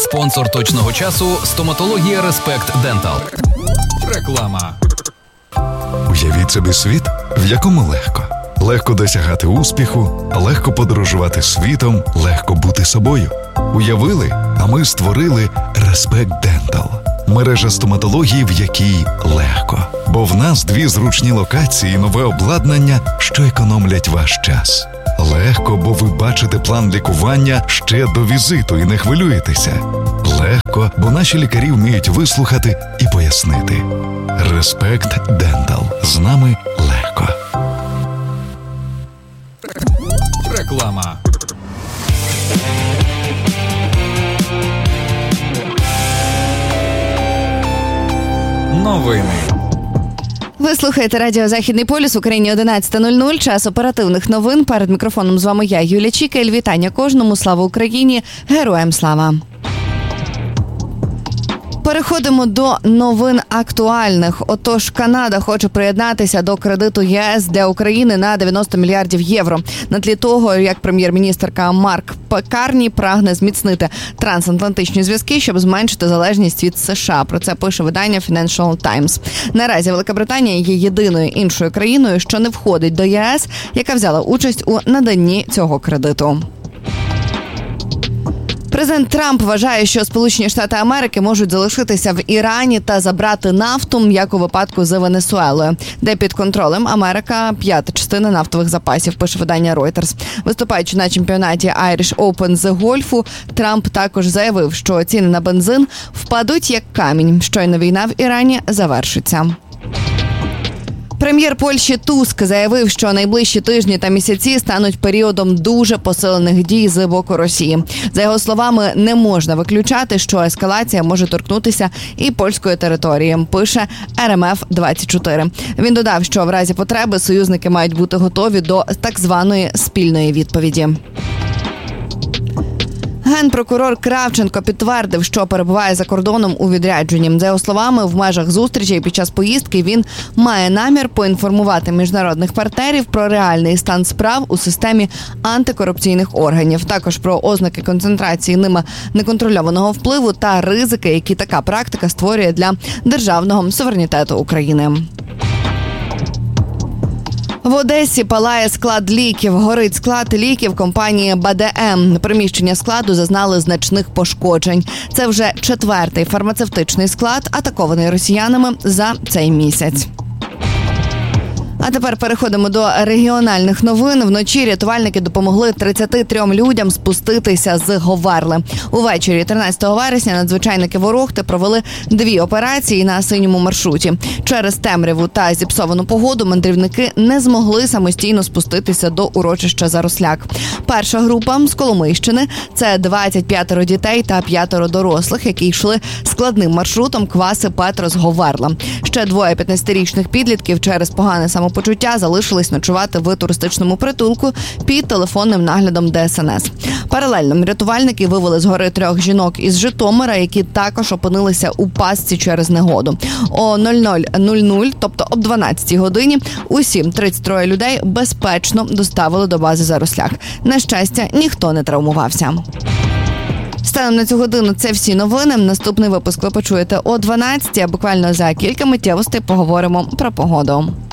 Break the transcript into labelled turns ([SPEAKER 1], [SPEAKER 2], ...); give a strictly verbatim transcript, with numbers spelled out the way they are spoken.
[SPEAKER 1] Спонсор точного часу – стоматологія Респект Дентал. Реклама.
[SPEAKER 2] Уявіть собі світ, в якому легко. Легко досягати успіху, легко подорожувати світом, легко бути собою. Уявили, а ми створили Респект Дентал. Мережа стоматології, в якій легко. Бо в нас дві зручні локації і нове обладнання, що економлять ваш час. Легко, бо ви бачите план лікування ще до візиту і не хвилюєтеся. Легко, бо наші лікарі вміють вислухати і пояснити. Респект Дентал. З нами легко.
[SPEAKER 1] Реклама. Новини.
[SPEAKER 3] Ви слухаєте радіо «Західний полюс», в Україні одинадцята нуль нуль, час оперативних новин. Перед мікрофоном з вами я, Юлія Чікель. Вітання кожному, слава Україні, героям слава! Переходимо до новин актуальних. Отож, Канада хоче приєднатися до кредиту ЄС для України на дев'яносто мільярдів євро. На тлі того, як прем'єр-міністерка Марк Карні прагне зміцнити трансатлантичні зв'язки, щоб зменшити залежність від США. Про це пише видання Financial Times. Наразі Велика Британія є єдиною іншою країною, що не входить до ЄС, яка взяла участь у наданні цього кредиту. Президент Трамп вважає, що Сполучені Штати Америки можуть залишитися в Ірані та забрати нафту, як у випадку з Венесуелою, де під контролем Америка п'ята частина нафтових запасів, пише видання Reuters. Виступаючи на чемпіонаті Irish Open з гольфу, Трамп також заявив, що ціни на бензин впадуть як камінь, щойно війна в Ірані завершиться. Прем'єр Польщі Туск заявив, що найближчі тижні та місяці стануть періодом дуже посилених дій з боку Росії. За його словами, не можна виключати, що ескалація може торкнутися і польської території, пише ер ем еф двадцять чотири. Він додав, що в разі потреби союзники мають бути готові до так званої спільної відповіді. Генпрокурор Кравченко підтвердив, що перебуває за кордоном у відрядженні. За його словами, в межах зустрічей під час поїздки він має намір поінформувати міжнародних партнерів про реальний стан справ у системі антикорупційних органів, також про ознаки концентрації ними неконтрольованого впливу та ризики, які така практика створює для державного суверенітету України. В Одесі палає склад ліків. Горить склад ліків компанії Бе Де Ем. Приміщення складу зазнали значних пошкоджень. Це вже четвертий фармацевтичний склад, атакований росіянами за цей місяць. А тепер переходимо до регіональних новин. Вночі рятувальники допомогли тридцяти трьом людям спуститися з Говерли. Увечері тринадцятого вересня надзвичайники Ворохти провели дві операції на синьому маршруті. Через темряву та зіпсовану погоду мандрівники не змогли самостійно спуститися до урочища Заросляк. Перша група з Коломийщини – це двадцять п'ятеро дітей та п'ятеро дорослих, які йшли складним маршрутом Кваси-Петрос-Говерла. Ще двоє п'ятнадцятирічних підлітків через погане самопочуття почуття залишились ночувати в туристичному притулку під телефонним наглядом Де Ес Ен Ес. Паралельно рятувальники вивели з гори трьох жінок із Житомира, які також опинилися у пастці через негоду. О нуль нуль нуль нуль, тобто об дванадцятій годині, усі тридцять троє людей безпечно доставили до бази Заросляк. На щастя, ніхто не травмувався. Станом на цю годину це всі новини. Наступний випуск ви почуєте о дванадцятій, а буквально за кілька миттєвостей поговоримо про погоду.